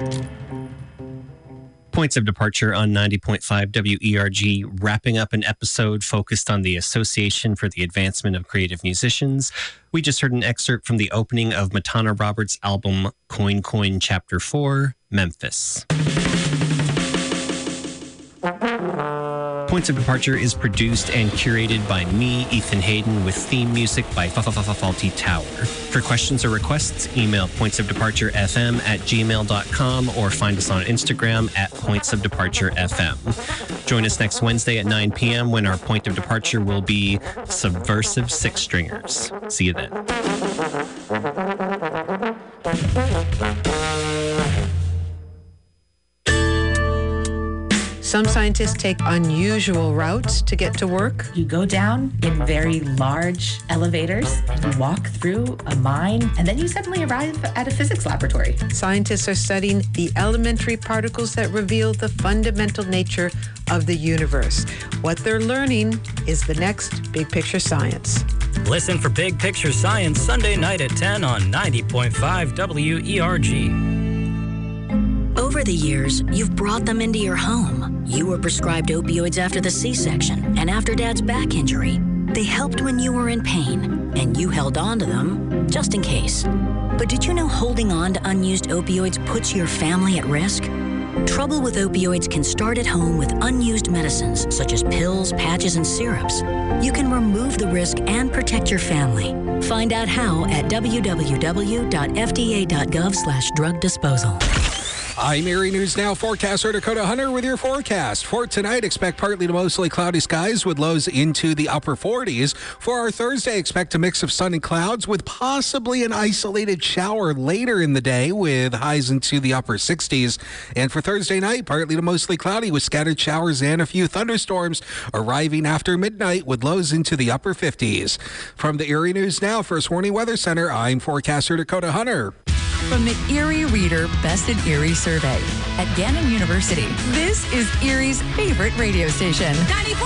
Points of Departure on 90.5 WERG, wrapping up an episode focused on the Association for the Advancement of Creative Musicians. We just heard an excerpt from the opening of Matana Roberts' album Coin Coin Chapter 4, Memphis. Points of Departure is produced and curated by me, Ethan Hayden, with theme music by Faulty Tower. For questions or requests, email pointsofdeparturefm@gmail.com or find us on Instagram at pointsofdeparturefm. Join us next Wednesday at 9 p.m. when our point of departure will be Subversive Six Stringers. See you then. Some scientists take unusual routes to get to work. You go down in very large elevators and you walk through a mine, and then you suddenly arrive at a physics laboratory. Scientists are studying the elementary particles that reveal the fundamental nature of the universe. What they're learning is the next Big Picture Science. Listen for Big Picture Science Sunday night at 10 on 90.5 WERG. Over the years, you've brought them into your home. You were prescribed opioids after the C-section and after Dad's back injury. They helped when you were in pain, and you held on to them just in case. But did you know holding on to unused opioids puts your family at risk? Trouble with opioids can start at home with unused medicines such as pills, patches, and syrups. You can remove the risk and protect your family. Find out how at www.fda.gov/drug disposal. I'm Erie News Now forecaster Dakota Hunter with your forecast. For tonight, expect partly to mostly cloudy skies with lows into the upper 40s. For our Thursday, expect a mix of sun and clouds with possibly an isolated shower later in the day with highs into the upper 60s. And for Thursday night, partly to mostly cloudy with scattered showers and a few thunderstorms arriving after midnight with lows into the upper 50s. From the Erie News Now First Warning Weather Center, I'm forecaster Dakota Hunter. From the Erie Reader Best in Erie survey at Gannon University, this is Erie's favorite radio station.